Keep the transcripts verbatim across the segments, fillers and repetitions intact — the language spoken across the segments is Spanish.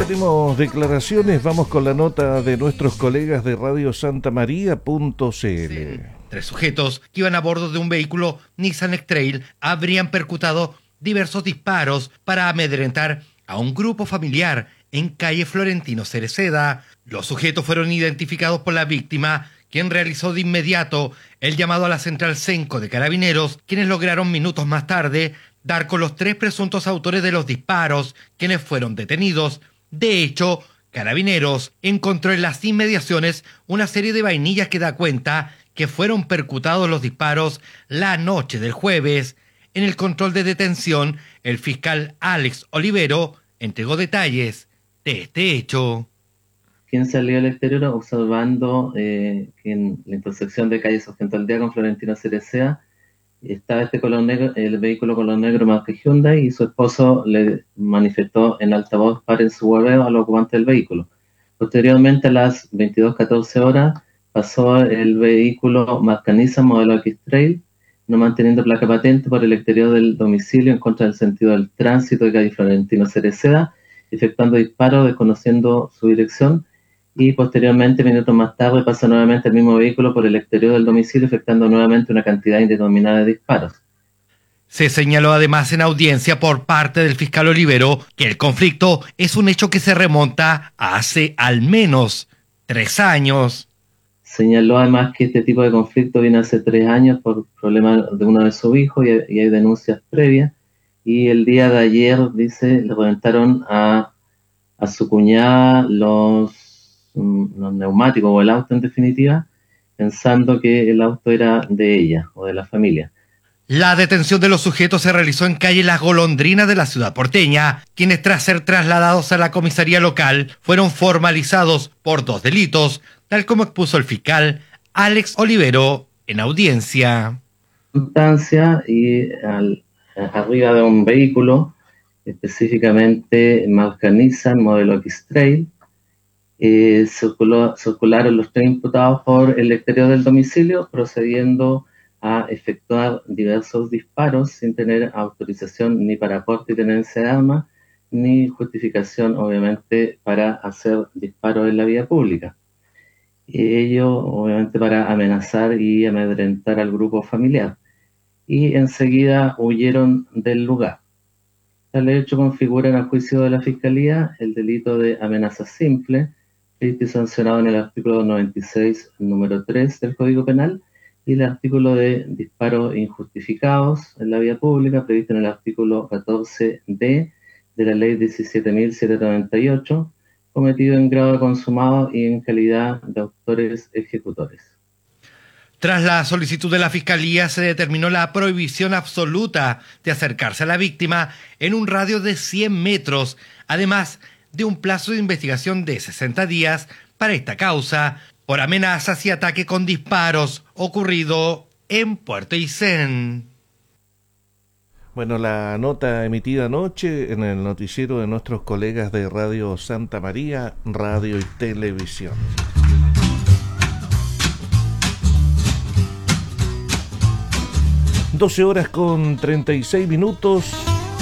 tenemos declaraciones, vamos con la nota de nuestros colegas de radio santa maría punto c l. Tres sujetos que iban a bordo de un vehículo Nissan X-Trail habrían percutado diversos disparos para amedrentar a un grupo familiar en calle Florentino Cereceda. Los sujetos fueron identificados por la víctima, quien realizó de inmediato el llamado a la central Cenco de Carabineros, quienes lograron minutos más tarde dar con los tres presuntos autores de los disparos, quienes fueron detenidos. De hecho, Carabineros encontró en las inmediaciones una serie de vainillas que da cuenta que fueron percutados los disparos la noche del jueves. En el control de detención, el fiscal Alex Olivero entregó detalles de este hecho. Quien salió al exterior observando eh, que en la intersección de calle Sargento Aldea con Florentino Cereceda estaba este color negro, el vehículo color negro marca Hyundai, y su esposo le manifestó en altavoz paren su hueveo al ocupante del vehículo. Posteriormente, a las veintidós catorce horas, pasó el vehículo marca Nissan modelo X-Trail, no manteniendo placa patente, por el exterior del domicilio en contra del sentido del tránsito de calle Florentino Cereceda, efectuando disparos desconociendo su dirección, y posteriormente, minutos más tarde, pasa nuevamente el mismo vehículo por el exterior del domicilio, efectuando nuevamente una cantidad indeterminada de disparos. Se señaló además en audiencia por parte del fiscal Olivero que el conflicto es un hecho que se remonta a hace al menos tres años. Señaló además que este tipo de conflicto viene hace tres años por problemas de uno de sus hijos, y, y hay denuncias previas. Y el día de ayer, dice, le reventaron a, a su cuñada los, los neumáticos o el auto en definitiva, pensando que el auto era de ella o de la familia. La detención de los sujetos se realizó en calle Las Golondrinas de la ciudad porteña, quienes tras ser trasladados a la comisaría local fueron formalizados por dos delitos, tal como expuso el fiscal Alex Olivero en audiencia. Sustancia y al, arriba de un vehículo, específicamente marca Nissan modelo X-Trail, eh, circuló, circularon los tres imputados por el exterior del domicilio, procediendo a efectuar diversos disparos sin tener autorización ni para porte y tenencia de armas, ni justificación, obviamente, para hacer disparos en la vía pública. Y ello, obviamente, para amenazar y amedrentar al grupo familiar. Y enseguida huyeron del lugar. Tal hecho configura en el juicio de la Fiscalía el delito de amenaza simple, previsto y sancionado en el artículo noventa y seis, número tres del Código Penal, y el artículo de disparos injustificados en la vía pública, previsto en el artículo catorce D de la Ley diecisiete mil setecientos noventa y ocho, cometido en grado de consumado y en calidad de autores ejecutores. Tras la solicitud de la Fiscalía, se determinó la prohibición absoluta de acercarse a la víctima en un radio de cien metros, además de un plazo de investigación de sesenta días para esta causa, por amenazas y ataque con disparos ocurrido en Puerto Aysén. Bueno, la nota emitida anoche en el noticiero de nuestros colegas de Radio Santa María, Radio y Televisión. doce horas con treinta y seis minutos.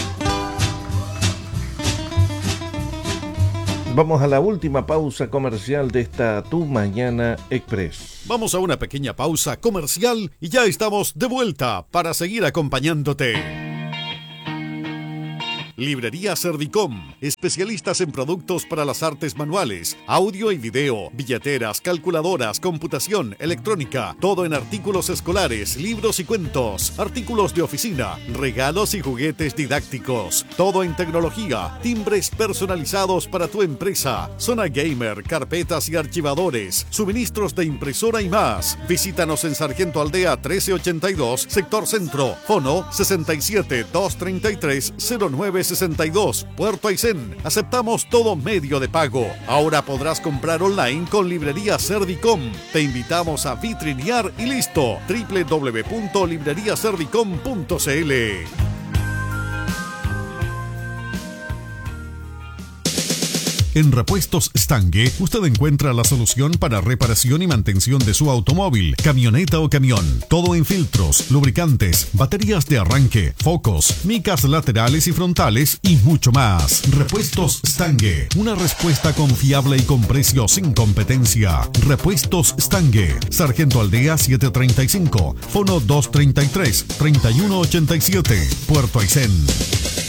Vamos a la última pausa comercial de esta Tu Mañana Express. Vamos a una pequeña pausa comercial y ya estamos de vuelta para seguir acompañándote. Librería Cerdicom, especialistas en productos para las artes manuales, audio y video, billeteras, calculadoras, computación, electrónica, todo en artículos escolares, libros y cuentos, artículos de oficina, regalos y juguetes didácticos, todo en tecnología, timbres personalizados para tu empresa, zona gamer, carpetas y archivadores, suministros de impresora y más. Visítanos en Sargento Aldea trece ochenta y dos, sector centro, fono sesenta y siete, doscientos treinta y tres, cero nueve sesenta y dos, Puerto Aysén. Aceptamos todo medio de pago. Ahora podrás comprar online con Librería Cerdicom. Te invitamos a vitrinear y listo. doble u doble u doble u punto librería cerdicom punto c l. En Repuestos Stange, usted encuentra la solución para reparación y mantención de su automóvil, camioneta o camión. Todo en filtros, lubricantes, baterías de arranque, focos, micas laterales y frontales y mucho más. Repuestos Stange, una respuesta confiable y con precios sin competencia. Repuestos Stange, Sargento Aldea setecientos treinta y cinco, Fono doscientos treinta y tres, treinta y uno ochenta y siete, Puerto Aysén.